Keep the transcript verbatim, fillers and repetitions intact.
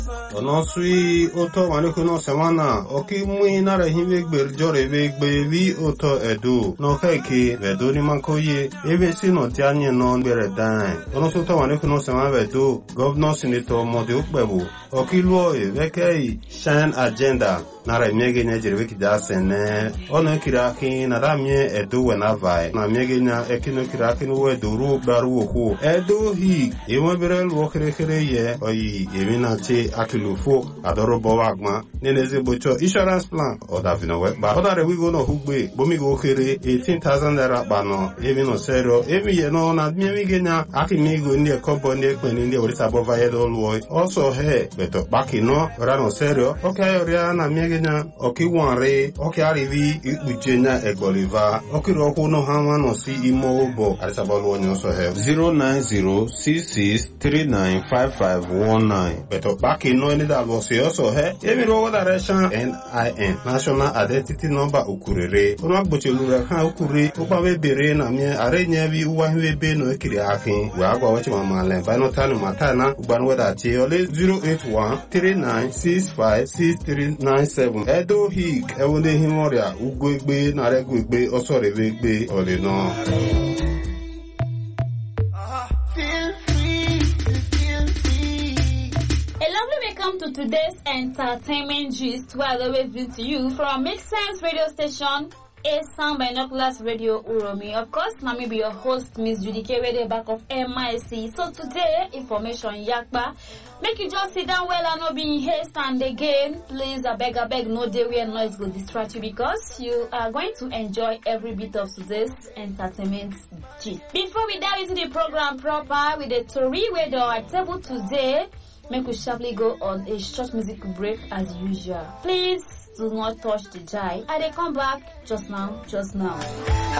ono sui oto maniko no semana oki mui nara hime gber jore be gbe vi oto edu no keke vedo ni mankoye ebe si no tianye no bere dan ono so to maniko no semana vedo governor senator mode ukbebu oki luo e vekei shine agenda nara miege nya jere weki jasene ono kiraki na ramie edu wena vai na miege nya ekino kiraki no wedo ru baru oku edu hi imo bere luo kere kere ye oyi emina che akilufo adorobo wagma neneze bocho insurance plan oda vino we ba oda re we go no hugbe bomi go kere eighteen thousand naira bano emi no serio emi ye no na mi genya akimi go ndi ekobo ndi ekpeni ndi orisa bova ye do luo also he beto baki no ora no serio okay ora na mi genya oki wanre oki arivi ikpujenya egboliva oki ro ku no hanwa no si imo obo arisa bo luo nyo so he zero nine zero six six three nine five five one nine beto baki no any that was also he emi ro direction N I N national identity number ukurere ono agbochelu ra kan ukure opa we bere na mi arenye bi uwa we be no ekiri akin we agwa wachi mama le ba no tanu matana ugban weda che ole zero eight one three nine six five six three nine seven edo hik ewonde himoria ugwegbe na regwegbe osorebegbe ole no. Welcome to today's entertainment gist, where I always bring to you from Make Sense radio station, A Sound Binoculars Radio Uromi. Of course, now me be your host, Miss Judy K, radio back of M I C. So today, information yakba. Make you just sit down well and not be in haste. And again, please, I beg, I beg, no day where noise will distract you, because you are going to enjoy every bit of today's entertainment gist. Before we dive into the program proper with the Tori weather at table today, make we sharply go on a short music break as usual. Please do not touch the dial. I will come back just now, just now.